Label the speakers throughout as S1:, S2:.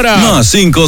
S1: hora.
S2: Más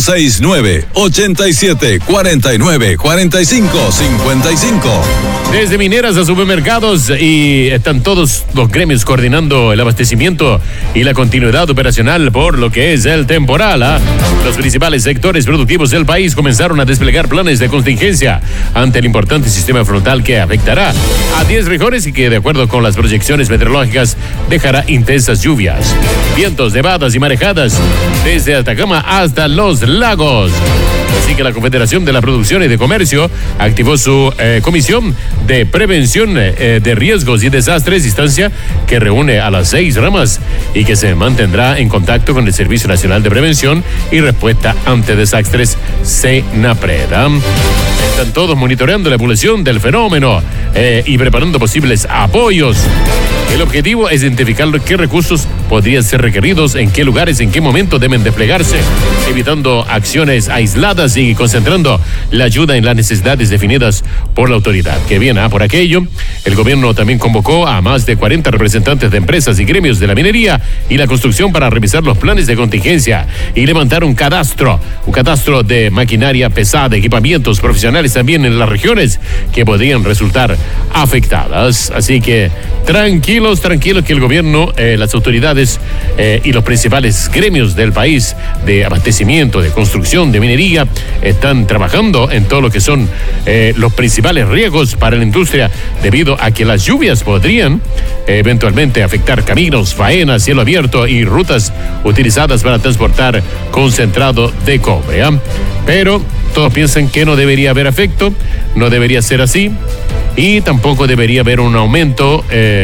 S2: 569-87-49-45-55.
S1: Desde mineras a supermercados, y están todos los gremios coordinando el abastecimiento y la continuidad operacional por lo que es el temporal. Los principales sectores productivos del país comenzaron a desplegar planes de contingencia ante el importante sistema frontal que afectará a 10 regiones y que, de acuerdo con las proyecciones meteorológicas, dejará intensas lluvias, vientos, nevadas y marejadas desde Atacama hasta los lagos. Así que la Confederación de la Producción y de Comercio activó su comisión de prevención de riesgos y desastres, instancia que reúne a las 6 ramas y que se mantendrá en contacto con el Servicio Nacional de Prevención y Respuesta ante Desastres, SENAPRED. Están todos monitoreando la evolución del fenómeno y preparando posibles apoyos. El objetivo es identificar qué recursos podrían ser requeridos, en qué lugares, en qué momento deben desplegarse, evitando acciones aisladas y concentrando la ayuda en las necesidades definidas por la autoridad. Que bien, por aquello, el gobierno también convocó a más de 40 representantes de empresas y gremios de la minería y la construcción para revisar los planes de contingencia y levantar un cadastro de maquinaria pesada, equipamientos profesionales también en las regiones que podrían resultar afectadas. Así que tranquilos que el gobierno, las autoridades y los principales gremios del país de abastecimiento, de construcción, de minería, están trabajando en todo lo que son los principales riesgos para la industria, debido a que las lluvias podrían eventualmente afectar caminos, faenas, cielo abierto y rutas utilizadas para transportar concentrado de cobre. Pero todos piensan que no debería haber efecto, no debería ser así, y tampoco debería haber un aumento,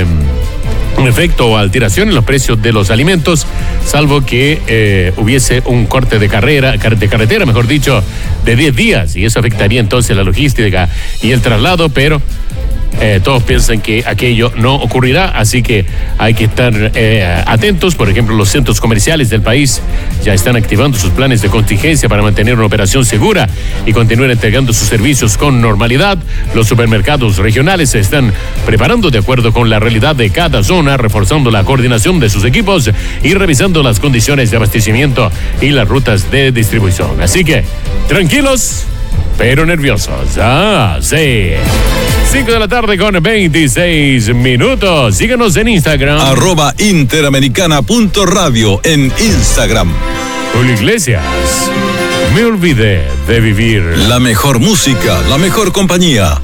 S1: un efecto o alteración en los precios de los alimentos, salvo que hubiese un corte de carretera, mejor dicho, de 10 días, y eso afectaría entonces la logística y el traslado, pero todos piensan que aquello no ocurrirá, así que hay que estar atentos. Por ejemplo, los centros comerciales del país ya están activando sus planes de contingencia para mantener una operación segura y continuar entregando sus servicios con normalidad. Los supermercados regionales se están preparando de acuerdo con la realidad de cada zona, reforzando la coordinación de sus equipos y revisando las condiciones de abastecimiento y las rutas de distribución. Así que, tranquilos, pero nerviosos. Sí. 5 de la tarde con 26 minutos. Síganos en Instagram.
S2: @interamericana.radio en Instagram.
S1: Julio Iglesias. Me olvidé de vivir.
S2: La mejor música, la mejor compañía.